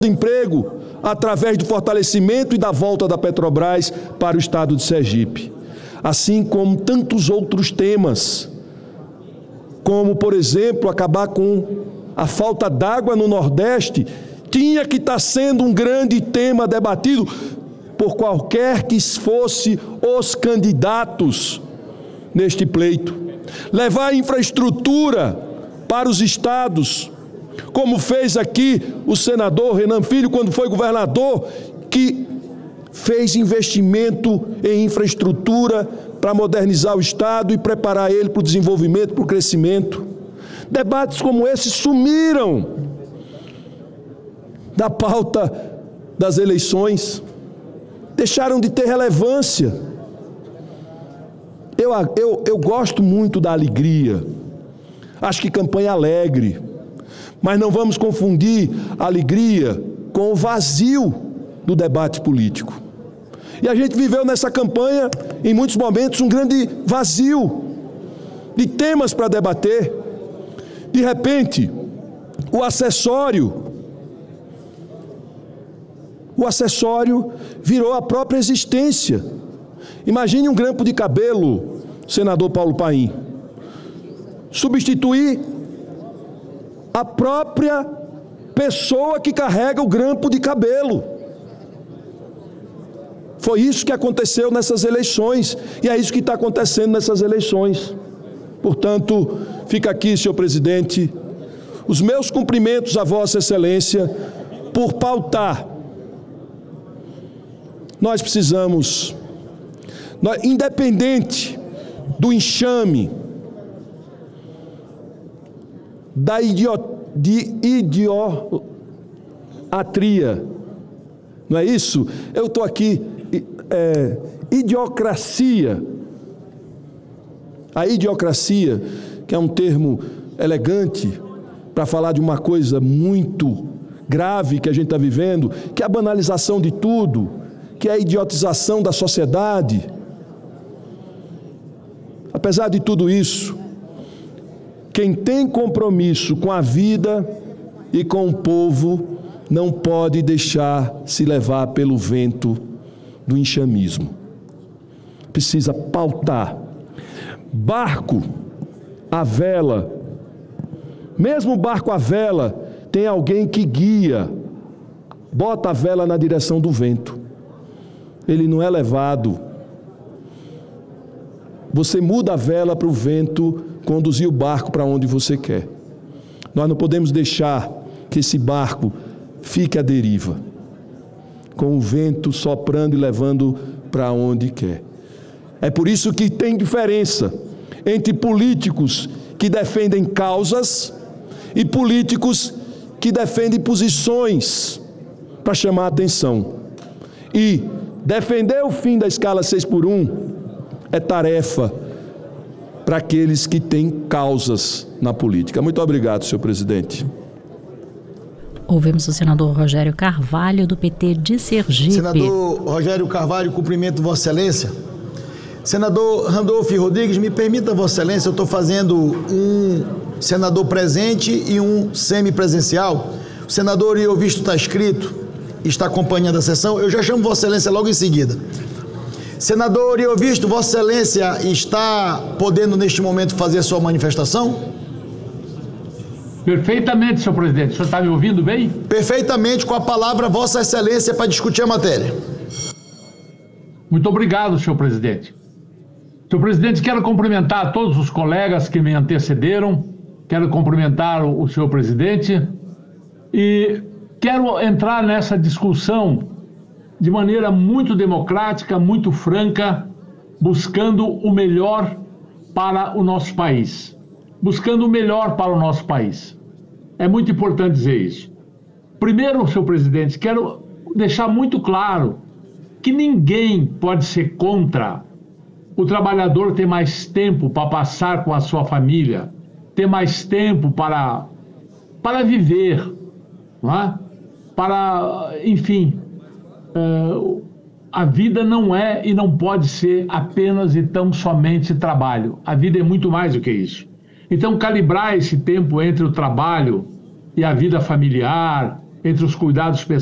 emprego através do fortalecimento e da volta da Petrobras para o estado de Sergipe. Assim como tantos outros temas, como, por exemplo, acabar com a falta d'água no Nordeste, tinha que estar sendo um grande tema debatido por qualquer que fosse os candidatos neste pleito. Levar a infraestrutura para os estados, como fez aqui o senador Renan Filho, quando foi governador, que fez investimento em infraestrutura para modernizar o estado e preparar ele para o desenvolvimento, para o crescimento. Debates como esse sumiram da pauta das eleições, deixaram de ter relevância. Eu gosto muito da alegria, acho que campanha alegre, mas não vamos confundir a alegria com o vazio do debate político. E a gente viveu nessa campanha, em muitos momentos, um grande vazio de temas para debater. De repente, o acessório virou a própria existência. Imagine um grampo de cabelo, senador Paulo Paim, substituir a própria pessoa que carrega o grampo de cabelo. Foi isso que aconteceu nessas eleições, e é isso que está acontecendo nessas eleições. Portanto, fica aqui, senhor presidente, os meus cumprimentos a Vossa Excelência por pautar. Nós precisamos, independente do enxame, de idiotria, não é isso? Eu estou aqui, idiocracia. A idiocracia, que é um termo elegante para falar de uma coisa muito grave que a gente está vivendo, que é a banalização de tudo, que é a idiotização da sociedade. Apesar de tudo isso, quem tem compromisso com a vida e com o povo não pode deixar se levar pelo vento do enxamismo. Precisa pautar. Barco à vela, mesmo barco à vela, tem alguém que guia, bota a vela na direção do vento. Ele não é levado. Você muda a vela para o vento conduzir o barco para onde você quer. Nós não podemos deixar que esse barco fique à deriva, com o vento soprando e levando para onde quer. É por isso que tem diferença entre políticos que defendem causas e políticos que defendem posições para chamar a atenção. E defender o fim da escala 6x1 é tarefa para aqueles que têm causas na política. Muito obrigado, senhor presidente. Ouvimos o senador Rogério Carvalho, do PT de Sergipe. Senador Rogério Carvalho, cumprimento Vossa Excelência. Senador Randolfo Rodrigues, me permita, Vossa Excelência, eu estou fazendo um senador presente e um semipresencial. O senador Iovisto está escrito, está acompanhando a sessão. Eu já chamo Vossa Excelência logo em seguida. Senador Iovisto, Vossa Excelência está podendo neste momento fazer a sua manifestação? Perfeitamente, senhor presidente. O senhor está me ouvindo bem? Perfeitamente, com a palavra Vossa Excelência para discutir a matéria. Muito obrigado, senhor presidente. Senhor presidente, quero cumprimentar todos os colegas que me antecederam, quero cumprimentar o senhor presidente e quero entrar nessa discussão de maneira muito democrática, muito franca, buscando o melhor para o nosso país. Buscando o melhor para o nosso país. É muito importante dizer isso. Primeiro, senhor presidente, quero deixar muito claro que ninguém pode ser contra o trabalhador ter mais tempo para passar com a sua família, ter mais tempo para viver, não é? Para, enfim, a vida não é e não pode ser apenas e tão somente trabalho. A vida é muito mais do que isso. Então, calibrar esse tempo entre o trabalho e a vida familiar entre os cuidados